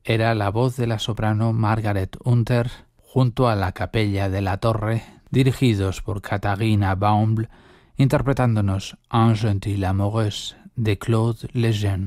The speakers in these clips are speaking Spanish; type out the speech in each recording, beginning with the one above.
era la voz de la soprano Margaret Hunter junto a la Capella de la Torre, dirigidos por Katharina Bauml, interpretándonos Un gentil amoureuse de Claude Lejeune.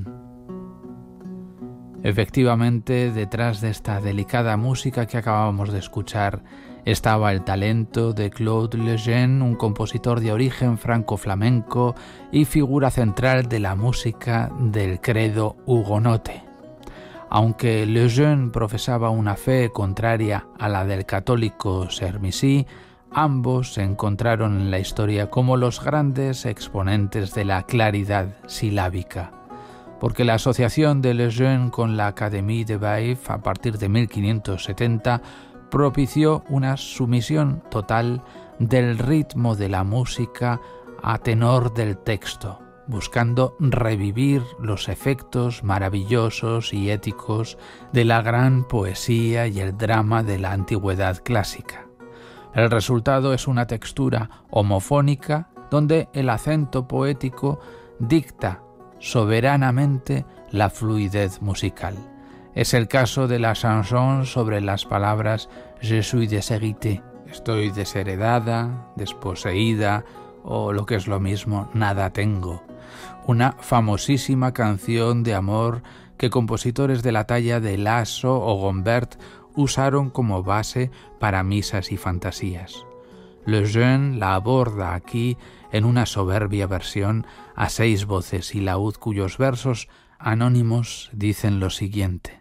Efectivamente, detrás de esta delicada música que acabamos de escuchar estaba el talento de Claude Lejeune, un compositor de origen franco-flamenco y figura central de la música del credo hugonote. Aunque Lejeune profesaba una fe contraria a la del católico Sermisí, ambos se encontraron en la historia como los grandes exponentes de la claridad silábica, porque la asociación de Lejeune con la Académie de Baïf a partir de 1570 propició una sumisión total del ritmo de la música a tenor del texto, buscando revivir los efectos maravillosos y éticos de la gran poesía y el drama de la antigüedad clásica. El resultado es una textura homofónica donde el acento poético dicta soberanamente la fluidez musical. Es el caso de la chanson sobre las palabras «Je suis déshéritée», estoy desheredada, desposeída, o lo que es lo mismo, nada tengo. Una famosísima canción de amor que compositores de la talla de Lasso o Gombert usaron como base para misas y fantasías. Lejeune la aborda aquí en una soberbia versión a 6 voces y laúd cuyos versos anónimos dicen lo siguiente: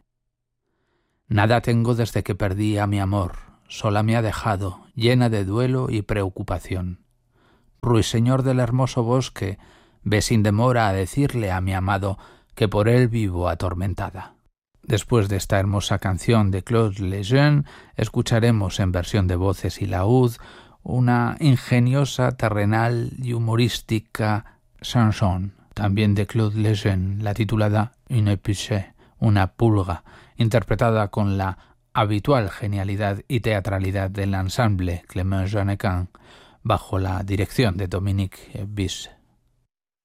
«Nada tengo desde que perdí a mi amor, sola me ha dejado, llena de duelo y preocupación. Ruiseñor del hermoso bosque, ve sin demora a decirle a mi amado que por él vivo atormentada». Después de esta hermosa canción de Claude Lejeune, escucharemos en versión de voces y laúd una ingeniosa, terrenal y humorística chanson, también de Claude Lejeune, la titulada Une puce, una pulga, interpretada con la habitual genialidad y teatralidad del ensemble Clément Jeannequin, bajo la dirección de Dominique Biche.